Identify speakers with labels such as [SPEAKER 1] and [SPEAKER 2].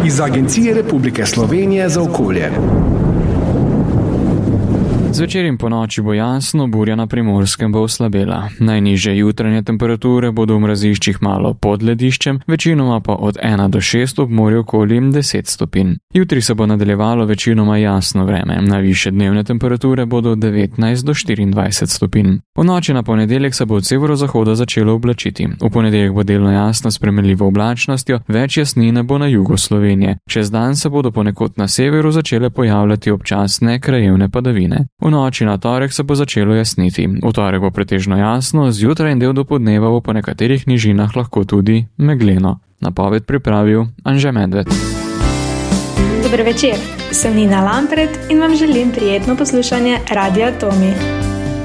[SPEAKER 1] iz Agencije Republike Slovenije za okolje.
[SPEAKER 2] Zvečer in ponoči bo jasno, burja na Primorskem bo oslabela. Najnižje jutranje temperature bodo v mraziščih malo pod lediščem, večinoma pa od 1 do 6 ob morju okoli 10 stopinj. Jutri se bo nadaljevalo večinoma jasno vreme, najvišje dnevne temperature bodo od 19 do 24 stopinj. V noči na ponedeljek se bo od severozahoda začelo oblačiti. V ponedeljek bo delno jasno s spremenljivo oblačnostjo, več jasnine bo na jugu Slovenije. Čez dan se bodo ponekod na severu začele pojavljati občasne krajevne padavine. V noči na torek se bo začelo jasniti. V torek bo pretežno jasno, zjutraj in del dopoldneva bo po nekaterih nižinah lahko tudi megleno. Napoved pripravil Anže Medved.
[SPEAKER 3] Dober večer, sem Nina Lampret in vam želim prijetno poslušanje Radia Tomi.